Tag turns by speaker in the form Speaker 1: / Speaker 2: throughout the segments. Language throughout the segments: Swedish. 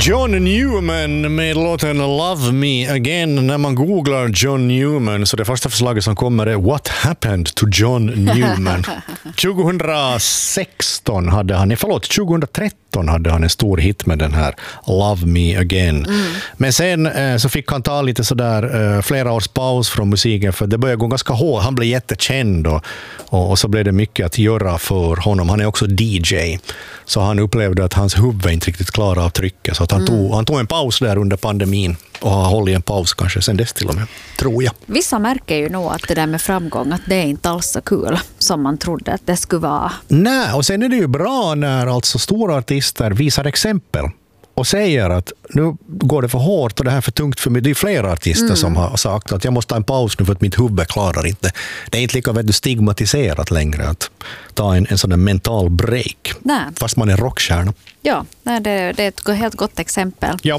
Speaker 1: John Newman med låten Love Me Again. När man googlar John Newman så det första förslaget som kommer är What happened to John Newman? 2016 hade han, 2013 hade han en stor hit med den här Love Me Again. Men sen så fick han ta lite sådär flera års paus från musiken för det började gå ganska hårt. Han blev jättekänd och så blev det mycket att göra för honom. Han är också DJ. Så han upplevde att hans huvud inte riktigt klarade av trycket. Så att han tog en paus där under pandemin och har hållit en paus kanske sen dess till och med, tror jag.
Speaker 2: Vissa märker ju nog att det där med framgång, att det är inte alls så kul som man trodde att det skulle vara.
Speaker 1: Nej, och sen är det ju bra när alltså stora artister visar exempel och säger att nu går det för hårt och det här är för tungt för mig. Det är flera artister som har sagt att jag måste ta en paus nu för att mitt huvud klarar inte. Det är inte lika stigmatiserat längre att ta en sån där mental break.
Speaker 2: Nej.
Speaker 1: Fast man är rockstjärna.
Speaker 2: Ja, det är ett helt gott exempel.
Speaker 1: Ja.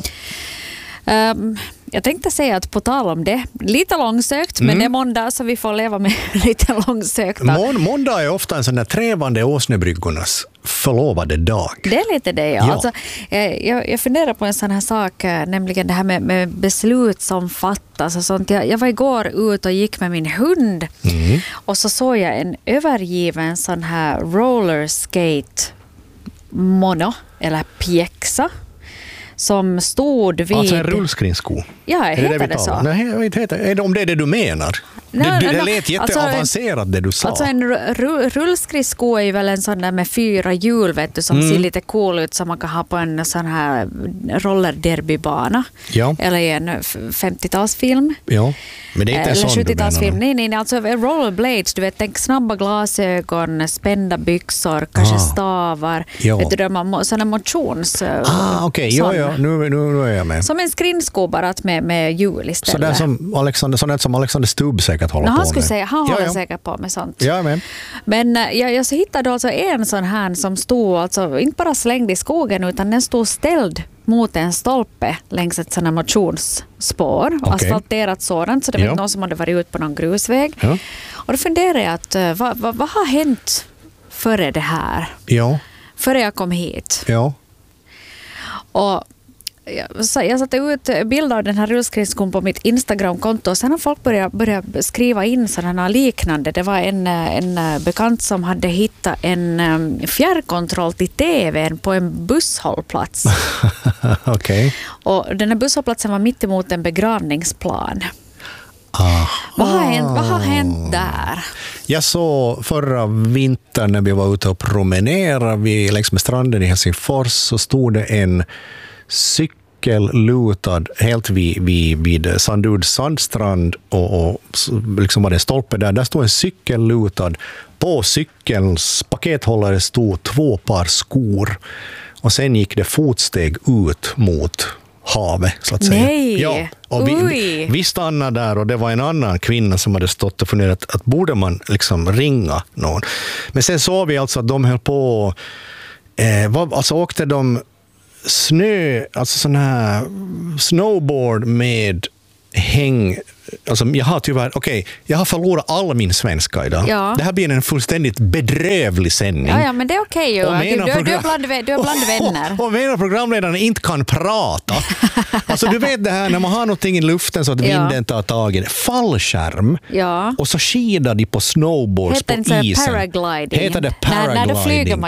Speaker 2: Jag tänkte säga att på tal om det, lite långsökt, men det är måndag så vi får leva med lite långsökt.
Speaker 1: Måndag är ofta en sån där trävande åsnebryggornas förlovade dag.
Speaker 2: Det är lite det, ja. Alltså, jag funderar på en sån här sak, nämligen det här med beslut som fattas och sånt. Jag var igår ut och gick med min hund och så såg jag en övergiven sån här rollerskate mono eller pjäxa som stod vid...
Speaker 1: Alltså en rullskridsko.
Speaker 2: Ja, heter det så?
Speaker 1: Nej, jag vet inte. Om det är det du menar. Det lät jätteavancerat det du sa.
Speaker 2: Alltså en rullskridsko är ju väl en sån där med 4 hjul, vet du, som ser lite cool ut som man kan ha på en sån här rollerderbybana. Ja. Eller i en 50-talsfilm.
Speaker 1: Ja, men det är inte en sån du menar.
Speaker 2: Nej, alltså rollerblades, du vet, tänk snabba glasögon, spända byxor, kanske stavar.
Speaker 1: Ja.
Speaker 2: Vet du, sådana motions...
Speaker 1: okej. Ja, nu är jag med.
Speaker 2: Som en skridsko bara med hjul istället.
Speaker 1: Sådär som Alexander Stubb säkert håller på med.
Speaker 2: Han håller säkert på med sånt.
Speaker 1: Ja,
Speaker 2: men jag så hittade alltså en sån här som stod alltså inte bara slängd i skogen utan den stod ställd mot en stolpe längs ett sådant motionsspår. Okay. Asfalterat sådant, så det var inte någon som hade varit ut på någon grusväg. Ja. Och då funderade jag att vad har hänt före det här? Ja. Före jag kom hit. Ja. Och jag satte ut bilder av den här rullskridskon på mitt Instagram-konto och sen har folk börjat skriva in sådana liknande. Det var en bekant som hade hittat en fjärrkontroll till tvn på en busshållplats.
Speaker 1: Okej.
Speaker 2: Och den här busshållplatsen var mitt emot en begravningsplan. Vad har hänt där?
Speaker 1: Jag såg förra vintern när vi var ute och promenerade längs med stranden i Helsingfors så stod det en cykellutad helt vid Sanduds sandstrand och liksom var det en stolpe där stod en cykellutad. På cykelns pakethållare stod 2 par skor och sen gick det fotsteg ut mot havet, så att säga.
Speaker 2: Nej!
Speaker 1: Ja, och vi stannade där och det var en annan kvinna som hade stått och funderat att borde man liksom ringa någon. Men sen såg vi alltså att de höll på alltså åkte de alltså sån här snowboard med häng. Alltså jag har förlorat all min svenska idag. Ja. Det här blir en fullständigt bedrövlig sändning.
Speaker 2: Ja, men det är okej ju. Du är bland vänner.
Speaker 1: Och menar programledaren inte kan prata. Alltså du vet det här när man har någonting i luften så att vinden tar tag i det. Fallskärm. Ja. Och så skidar de på snowboards på isen.
Speaker 2: Paragliding.
Speaker 1: Heter det paragliding?
Speaker 2: När då flyger man